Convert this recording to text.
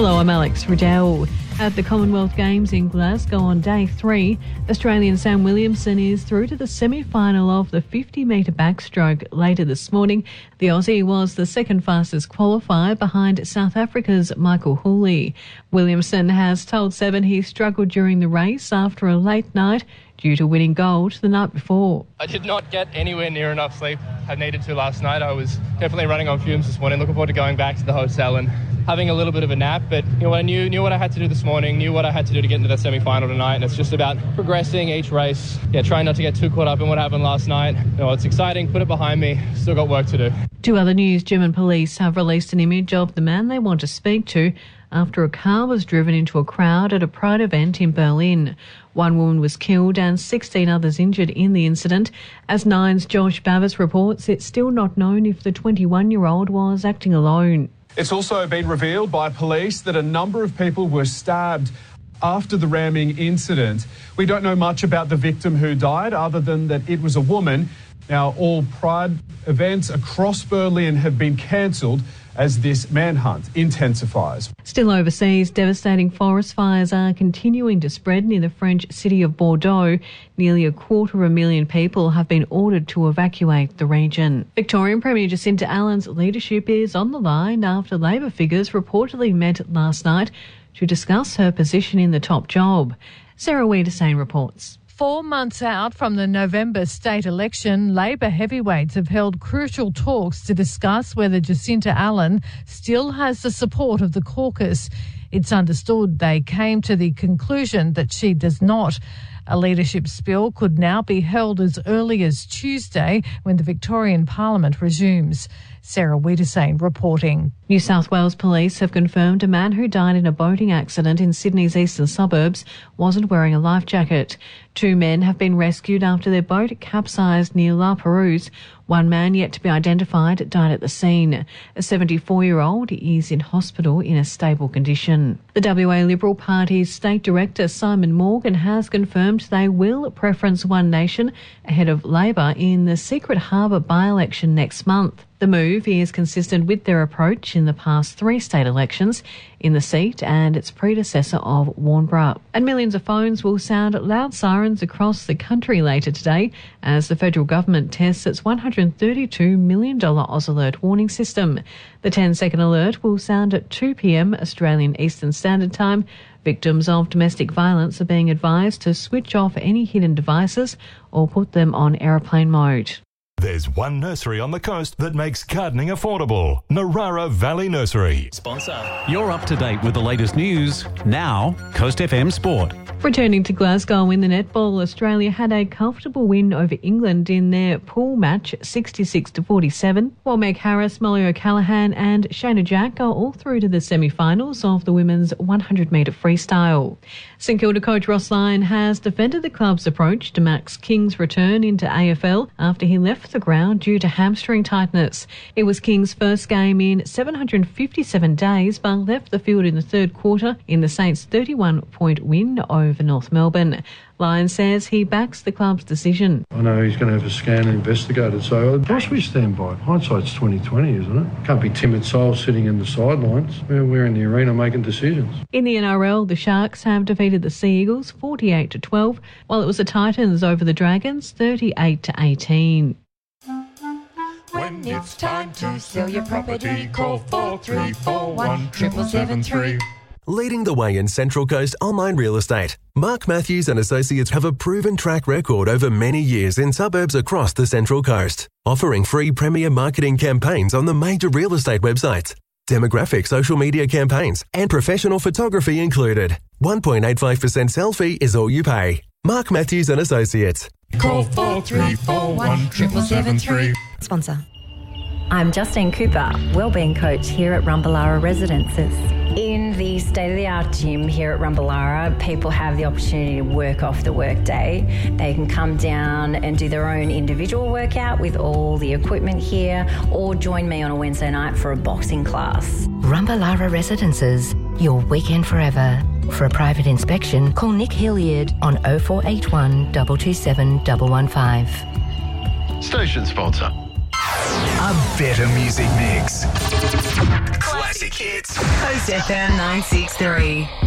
Hello, I'm Alex Riddell. At the Commonwealth Games in Glasgow on day 3, Australian Sam Williamson is through to the semi-final of the 50-metre backstroke. Later this morning, the Aussie was the second fastest qualifier behind South Africa's Michael Hooley. Williamson has told Seven he struggled during the race after a late night due to winning gold the night before. I did not get anywhere near enough sleep I needed to last night. I was definitely running on fumes this morning. Looking forward to going back to the hotel and having a little bit of a nap, but I knew what I had to do this morning, knew what I had to do to get into the semi-final tonight, and it's just about progressing each race. Trying not to get too caught up in what happened last night. It's exciting, put it behind me, still got work to do. To other news, German police have released an image of the man they want to speak to after a car was driven into a crowd at a Pride event in Berlin. One woman was killed and 16 others injured in the incident. As Nine's Josh Bavis reports, it's still not known if the 21-year-old was acting alone. It's also been revealed by police that a number of people were stabbed after the ramming incident. We don't know much about the victim who died other than that it was a woman. Now, all Pride events across Berlin have been cancelled as this manhunt intensifies. Still overseas, devastating forest fires are continuing to spread near the French city of Bordeaux. Nearly 250,000 people have been ordered to evacuate the region. Victorian Premier Jacinta Allen's leadership is on the line after Labor figures reportedly met last night to discuss her position in the top job. Sarah Wiedersane reports. 4 months out from the November state election, Labor heavyweights have held crucial talks to discuss whether Jacinta Allen still has the support of the caucus. It's understood they came to the conclusion that she does not. A leadership spill could now be held as early as Tuesday when the Victorian Parliament resumes. Sarah Wiedersane reporting. New South Wales police have confirmed a man who died in a boating accident in Sydney's eastern suburbs wasn't wearing a life jacket. 2 men have been rescued after their boat capsized near La Perouse. One man, yet to be identified, died at the scene. A 74-year-old is in hospital in a stable condition. The WA Liberal Party's State Director Simon Morgan has confirmed they will preference One Nation ahead of Labor in the Secret Harbour by-election next month. The move is consistent with their approach in the past 3 state elections in the seat and its predecessor of Warnbro. And millions of phones will sound loud sirens across the country later today as the federal government tests its $132 million Oz Alert warning system. The 10-second alert will sound at 2 p.m. Australian Eastern Standard Time. Victims of domestic violence are being advised to switch off any hidden devices or put them on aeroplane mode. There's one nursery on the coast that makes gardening affordable. Narara Valley Nursery. Sponsor. You're up to date with the latest news. Now, Coast FM Sport. Returning to Glasgow in the netball, Australia had a comfortable win over England in their pool match, 66-47, while Meg Harris, Molly O'Callaghan and Shayna Jack are all through to the semi-finals of the women's 100-metre freestyle. St Kilda coach Ross Lyon has defended the club's approach to Max King's return into AFL after he left the ground due to hamstring tightness. It was King's first game in 757 days, but left the field in the third quarter in the Saints' 31-point win over North Melbourne. Lyon says he backs the club's decision. I know he's going to have a scan investigated, so of course we stand by it. Hindsight's 20/20, isn't it? Can't be timid souls sitting in the sidelines. We're in the arena making decisions. In the NRL, the Sharks have defeated the Sea Eagles 48-12, while it was the Titans over the Dragons 38-18. When it's time to sell your property, call 4341 7773. Leading the way in Central Coast online real estate, Mark Matthews and Associates have a proven track record over many years in suburbs across the Central Coast, offering free premier marketing campaigns on the major real estate websites, demographic social media campaigns, and professional photography included. 1.85% sell fee is all you pay. Mark Matthews and Associates. Call 4341 7773. Sponsor. I'm Justine Cooper, Wellbeing Coach here at Rumballara Residences. In the state-of-the-art gym here at Rumballara, people have the opportunity to work off the workday. They can come down and do their own individual workout with all the equipment here, or join me on a Wednesday night for a boxing class. Rumballara Residences, your weekend forever. For a private inspection, call Nick Hilliard on 0481 227 115. Station sponsor. A better music mix. Classic hits. Coast FM 963.